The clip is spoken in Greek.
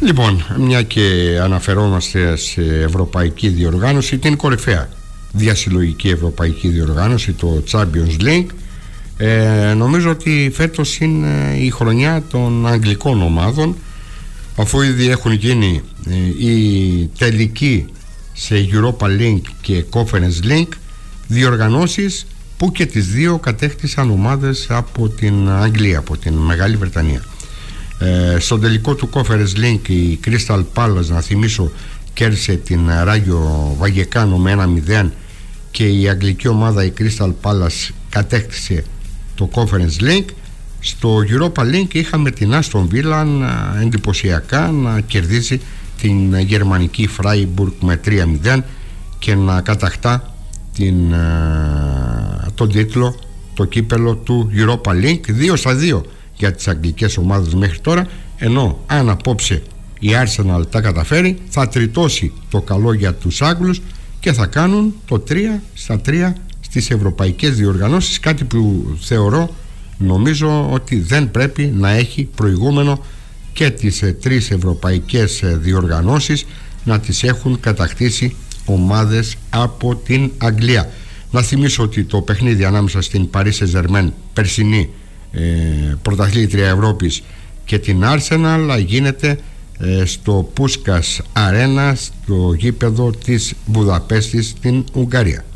Λοιπόν, μια και αναφερόμαστε σε ευρωπαϊκή διοργάνωση, την κορυφαία διασυλλογική ευρωπαϊκή διοργάνωση, το Champions League, νομίζω ότι φέτος είναι η χρονιά των αγγλικών ομάδων, αφού ήδη έχουν γίνει οι τελικοί σε Europa League και Conference League, διοργανώσεις που και τις δύο κατέκτησαν ομάδες από την Αγγλία, από την Μεγάλη Βρετανία. Στον τελικό του Conference League η Crystal Palace, να θυμίσω, κέρδισε την Ράγιο Βαγεκάνο με 1-0 και η αγγλική ομάδα η Crystal Palace κατέκτησε το Conference League. Στο Europa League είχαμε την Aston Villa εντυπωσιακά να κερδίσει την γερμανική Freiburg με 3-0 και να κατακτά τον τίτλο, το κύπελο του Europa League, 2-2 για τις αγγλικές ομάδες μέχρι τώρα, ενώ αν απόψε η Arsenal τα καταφέρει, θα τριτώσει το καλό για τους Άγγλους και θα κάνουν το 3-3 στις ευρωπαϊκές διοργανώσεις, κάτι που νομίζω ότι δεν πρέπει να έχει προηγούμενο και τις τρεις ευρωπαϊκές διοργανώσεις να τις έχουν κατακτήσει ομάδες από την Αγγλία. Να θυμίσω ότι το παιχνίδι ανάμεσα στην Paris Saint-Germain, περσινή πρωταθλήτρια Ευρώπης, και την Arsenal γίνεται στο Πούσκας Αρένα, στο γήπεδο της Βουδαπέστης στην Ουγγαρία.